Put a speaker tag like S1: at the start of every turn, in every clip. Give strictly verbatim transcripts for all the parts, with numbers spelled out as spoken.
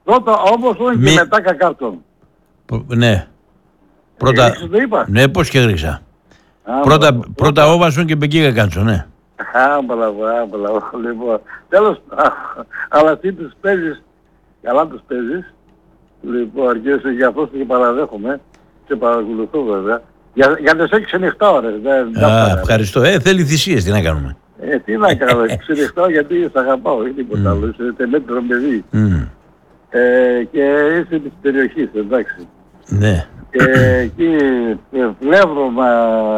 S1: Πρώτα Όβασον Μη... και μετά Κακάρτον.
S2: Ναι. Πρώτα...
S1: Έριξες, το είπα.
S2: Ναι, πώς και έριξα.
S1: Α,
S2: πρώτα
S1: μπράβο.
S2: πρώτα Όβασον και μετά Κακάρτον, ναι.
S1: Α, μπράβο, α, μπράβο. Λοιπόν, τέλος, α, αλλά εσύ τους παίζεις, καλά τους παίζεις. Λοιπόν, και σε για αυτό και παραδέχομαι, σε παρακολουθώ βέβαια. Για, για τις έξι νυχτά ώρες.
S2: Α, ευχαριστώ. Ε, θέλει θυσίες, τι να κάνουμε.
S1: Ε, τι να κάνω, ξενυχτάω γιατί σ' αγαπάω, ή τίποτα άλλο, είσαι τελέτρο παιδί.
S2: Mm.
S1: Ε, και είσαι της περιοχής, εντάξει.
S2: Ναι.
S1: Και εκεί Πλεύρωμα,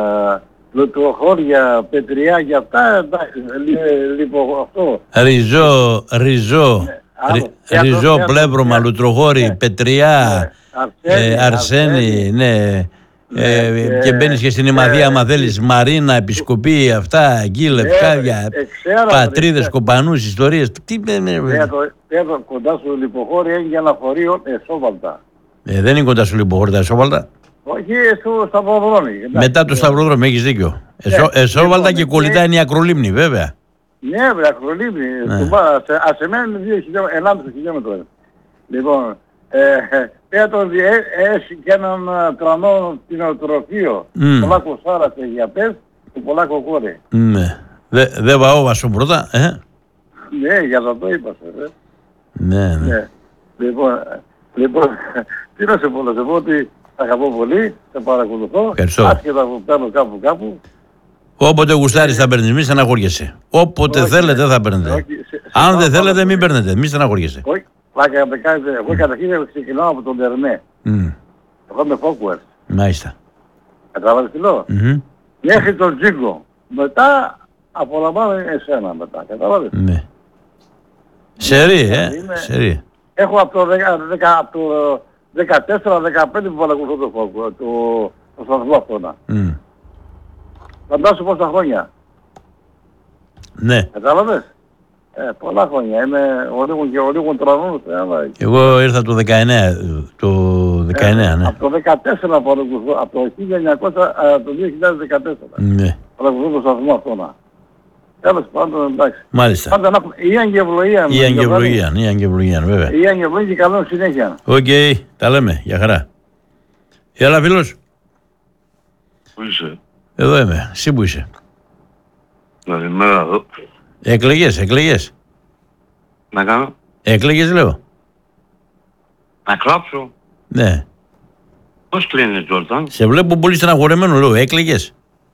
S1: Λουτροχώρια, Πετριά και αυτά, εντάξει, λίγο αυτό.
S2: Ριζό, Ριζό,
S1: Ναι,
S2: Ριζό,
S1: άλλο,
S2: Πλεύρωμα,
S1: ναι.
S2: Λουτροχώρη,
S1: Ναι.
S2: Πετριά,
S1: Ναι. Αρσένη,
S2: ε, Αρσένη,
S1: Αρσένη.
S2: ναι.
S1: Ναι,
S2: Ε,
S1: και-
S2: και μπαίνεις και στην Ημαδία,
S1: ε,
S2: άμα θέλεις, Μαρίνα, Επισκοπή, αυτά, εκεί, Λευκάδια,
S1: ε, ξέρω,
S2: πατρίδες,
S1: ρε,
S2: κομπανούς, ιστορίες. Τι είναι,
S1: Εδώ, εδώ κοντά στο Λιποχώρι έγινε ένα φορείο εσόβαλτα.
S2: ε, δεν είναι κοντά σου λοιπόν τα εσόβαλτα.
S1: Όχι στο Σταυροδρόμι. εντάξει.
S2: Μετά το Σταυροδρόμι, έχεις δίκιο. Εσό,
S1: Ναι,
S2: εσόβαλτα
S1: λοιπόν,
S2: και κολλητά
S1: και-
S2: είναι η Ακρολίμνη, βέβαια.
S1: Ναι, βρε, Ακρολίμνη.
S2: Ναι.
S1: Ας εμένουν δύο χιλιόμετρα, ενάμιση χιλιόμετρο. Λοιπόν, ε, πέτω έχει και έναν ε, τρανό κτηνοτροφείο.
S2: Μμ.
S1: Πολλά κοσάρα σε γιαπές και πολλά κοκόρε.
S2: Ναι. Δε- Δεν βαόβασο πρώτα, ε.
S1: Ναι, για να το είπα σε, ρε.
S2: Ναι, ναι.
S1: Ναι. Λοιπόν, ε, λοιπόν, τι να σε πω, να σε πω ότι σε αγαπώ πολύ, σε παρακολουθώ.
S2: Ευχαριστώ.
S1: Άσχετα που παίρνω κάπου κάπου.
S2: Όποτε γουστάρεις θα παίρνεις, μη στεναχωριέσαι. Όποτε
S1: Όχι,
S2: θέλετε θα
S1: όχι,
S2: παίρνετε.
S1: σε- σε
S2: Αν
S1: πάω
S2: δεν θέλετε
S1: πάρα
S2: μην
S1: πολύ.
S2: παίρνετε, μη στεναχωριέσαι.
S1: Όχι, πλάκα να κάνετε. Εγώ καταρχήν ξεκινάω από τον Τερνέ.
S2: Μμ.
S1: Εγώ είμαι Focus.
S2: Μάλιστα.
S1: Κατάλαβες τι λέω.
S2: Μμμ.
S1: Μέχρι τον Τζίγκο. Μετά απολαμβάνω εσένα μετά. Κατάλαβες.
S2: Ναι. Σερί, ε.
S1: Είμαι-
S2: Σερί.
S1: Έχω από το δεκα- δεκα- από το δεκατέσσερα δεκαπέντε που παρακολουθώ το Focus. Το, το σταθμό αυτό να.
S2: Μμ.
S1: Φαντάσου πόσα χρόνια.
S2: Ναι.
S1: Κατάλαβες. Ε, πολλά χρόνια. Είμαι ο λίγων και ο λίγων τρανών.
S2: Εγώ ήρθα το δεκαεννέα. Το δεκαεννέα, ναι.
S1: Από το δεκατέσσερα παρακολουθώ. Από το χίλια εννιακόσια, ε, το δύο χιλιάδες δεκατέσσερα.
S2: Ναι.
S1: Παρακολουθώ το σταθμό αυτό να. Τέλος πάντων, εντάξει.
S2: Μάλιστα.
S1: Πάντα να έχουμε η αγγευλογία.
S2: Η αγγευλογία, η αγγευλογία, βέβαια.
S1: Η αγγευλογία και καλό συνέχεια.
S2: Οκ, τα λέμε, για χαρά. Έλα φίλος.
S3: Πού είσαι?
S2: Εδώ είμαι. Εσύ που είσαι.
S3: Καλημέρα εδώ.
S2: Εκλεγές, εκλεγές.
S3: Να κάνω.
S2: Εκλεγές λέω.
S3: Να κλάψω.
S2: Ναι.
S3: Πώς κλείνει Τζόρταν?
S2: Σε βλέπω πολύ στεναχωρεμένο, λέω. Έκλεγες.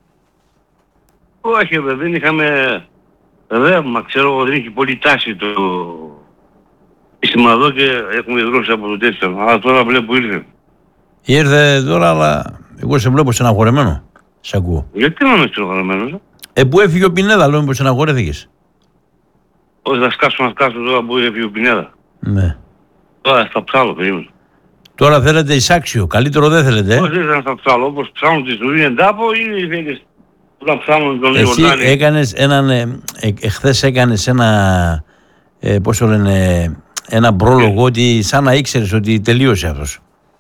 S3: Όχι, βέβαια, δεν είχαμε ρεύμα, ξέρω, δεν είχε πολύ τάση το σύστημα εδώ και έχουμε δρώσει από το τέτοιο. Αλλά τώρα βλέπω που ήρθε.
S2: Ήρθε τώρα, αλλά εγώ σε βλέπω στεναχωρεμένο. Σ' ακούω.
S3: Γιατί να είμαι στρογραμμένος?
S2: Ε, που έφυγε ο Πινέδα, λέω, μήπως στεναχωρέθηκες.
S3: Όχι, θα σκάσω να σκάσω τώρα που έφυγε ο Πινέδα.
S2: Ναι.
S3: Τώρα θα ψάλω, περίμενε.
S2: Τώρα θέλετε εισάξιο. Καλύτερο δεν θέλετε. Ε?
S3: Πώς ήθελα να θα ψάλω, όπως ψάχνουν τη ζωή εντάπω ή θέλεις να ψάχνουν τον
S2: Εσύ
S3: Ιορδάνη?
S2: έκανες έναν, ε, ε, εχθές έκανες ένα, ε, πώς το λένε, ένα πρόλογο ότι σαν να ήξερες ότι τελείωσε αυτός.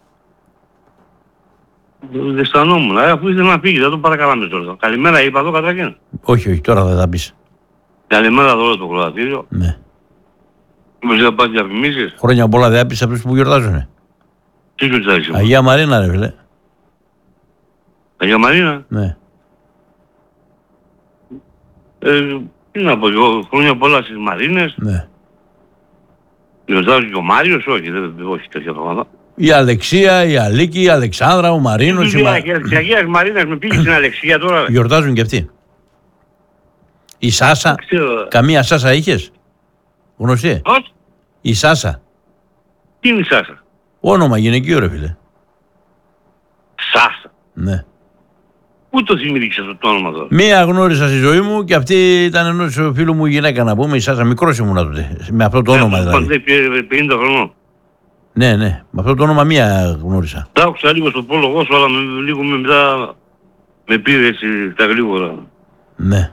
S3: Δεν αισθανόμουν, ε, αφού ήθελα να φύγει, δεν τον παρακαλάμε τώρα. Καλημέρα είπα εδώ καταρχήν.
S2: Όχι, όχι, τώρα δεν θα πεις.
S3: Καλημέρα εδώ όλο το κροατήριο.
S2: Ναι.
S3: Μήπως δεν πάτε διαφημίσεις?
S2: Χρόνια πολλά δεν άπεις αυτούς που γιορτάζουνε.
S3: Τι σου τσάζει?
S2: Αγία Μαρίνα ρε φίλε.
S3: Αγία Μαρίνα.
S2: Ναι.
S3: Ε, τι να πω εγώ, χρόνια πολλά στις Μαρίνες.
S2: Ναι.
S3: Γιορτάζει και ο Μάριος, όχι, δεν, δεν όχι τέτοια πράγματα.
S2: Η Αλεξία, η Αλίκη, η Αλεξάνδρα, ο Μαρίνος, η Μα...
S3: Της Αγίας Μαρίνας με πήγε στην Αλεξία τώρα.
S2: Γιορτάζουν και αυτοί. Η Σάσα,
S3: Ξέρω.
S2: καμία Σάσα είχες. Γνωστή.
S3: Όχι,
S2: Η Σάσα.
S3: τι είναι η Σάσα?
S2: Όνομα γυναικείο ρε φίλε.
S3: Σάσα.
S2: Ναι.
S3: Πού το θυμήθηκες αυτό το όνομα τώρα?
S2: Μία γνώρισα στη ζωή μου και αυτή ήταν ενός φίλου μου γυναίκα να πούμε, η Σάσα, μικρός ήμουνα τότε. Με αυτό το όνομα δηλαδή.
S3: πενήντα χρονών.
S2: Ναι, ναι, με αυτό το όνομα μία γνώρισα.
S3: Τα άκουσα λίγο στο πρόλογο σου, αλλά με, λίγο με μετά με πήρε έτσι τα γρήγορα.
S2: Ναι.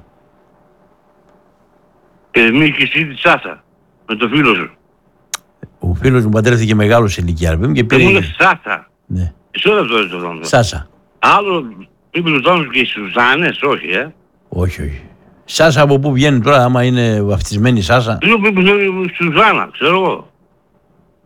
S3: Και μη είχες εσύ τη Σάσα, με το φίλο σου.
S2: Ο φίλος μου παντρεύτηκε μεγάλο σε ηλικία ρε παιδί μου, και
S3: Και μου
S2: πήρε.
S3: λες Σάσα.
S2: Ναι.
S3: Εσύ όλα αυτό το όνομα.
S2: Σάσα.
S3: Άλλο, μήπως ρωτάνε και οι Σουζάνες, όχι, ε.
S2: Όχι, όχι. Σάσα από πού βγαίνει τώρα, άμα είναι βαφτισμένη η Σάσα.
S3: Λέω μήπως είναι η Σουζάνα, ξέρω εγώ.